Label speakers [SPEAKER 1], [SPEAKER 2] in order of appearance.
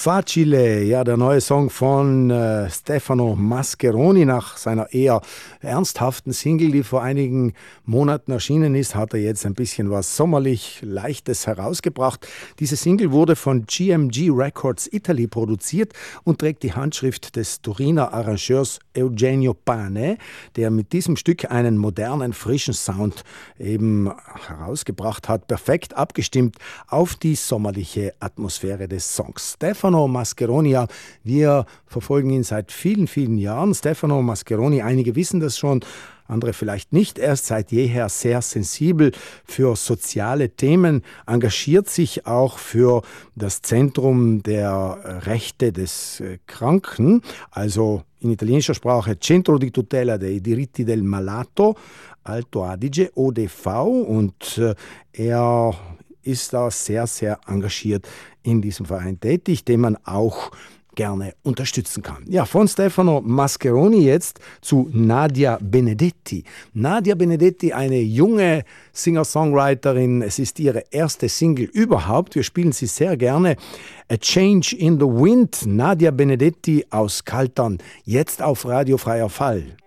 [SPEAKER 1] Facile, ja, der neue Song von Stefano Mascheroni nach seiner eher ernsthaften Single, die vor einigen Monaten erschienen ist, hat er jetzt ein bisschen was sommerlich Leichtes herausgebracht. Diese Single wurde von GMG Records Italy produziert und trägt die Handschrift des Turiner Arrangeurs Eugenio Pane, der mit diesem Stück einen modernen, frischen Sound eben herausgebracht hat, perfekt abgestimmt auf die sommerliche Atmosphäre des Songs. Stefano Mascheroni, wir verfolgen ihn seit vielen, vielen Jahren. Stefano Mascheroni, einige wissen das schon, andere vielleicht nicht. Er ist seit jeher sehr sensibel für soziale Themen, engagiert sich auch für das Zentrum der Rechte des Kranken, also in italienischer Sprache Centro di Tutela dei Diritti del Malato, Alto Adige, ODV, und er ist da sehr, sehr engagiert in diesem Verein tätig, den man auch gerne unterstützen kann. Ja, von Stefano Mascheroni jetzt zu Nadia Benedetti. Nadia Benedetti, eine junge Singer-Songwriterin. Es ist ihre erste Single überhaupt. Wir spielen sie sehr gerne. A Change in the Wind. Nadia Benedetti aus Kaltern. Jetzt auf Radio Freier Fall.